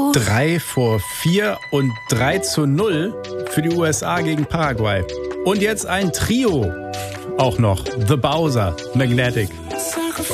3:4 und 3:0 für die USA gegen Paraguay. Und jetzt ein Trio. Auch noch The Bowser, Magnetic.